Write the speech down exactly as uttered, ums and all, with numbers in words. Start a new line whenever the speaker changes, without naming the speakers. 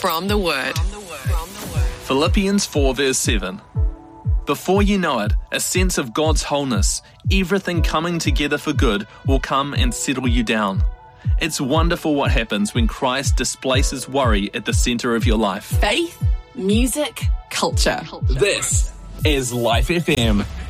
From the Word.
Philippians four verse seven. Before you know it, a sense of God's wholeness, everything coming together for good, will come and settle you down. It's wonderful what happens when Christ displaces worry at the centre of your life.
Faith, music, culture.
This is Life F M.